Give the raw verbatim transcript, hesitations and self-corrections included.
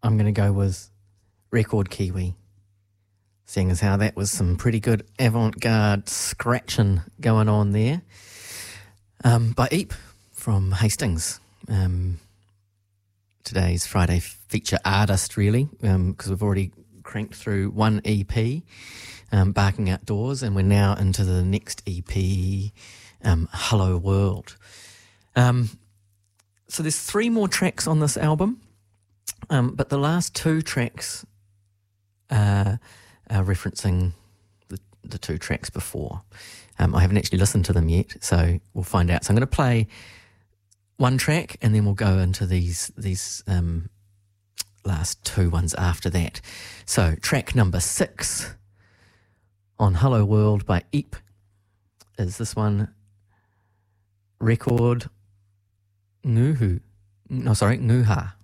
I'm going to go with Record Kiwi, seeing as how that was some pretty good avant-garde scratching going on there. Um, by Eep from Hastings. Um, today's Friday feature artist, really, because um, we've already cranked through one E P, um, Barking Outdoors, and we're now into the next E P, um, Hello World. Um, so there's three more tracks on this album, um, but the last two tracks uh, are referencing the, the two tracks before. Um, I haven't actually listened to them yet, so we'll find out. So I'm going to play one track, and then we'll go into these these um, last two ones after that. So track number six on Hello World by Eep is this one, Record Nguhu. No, sorry, Nguha.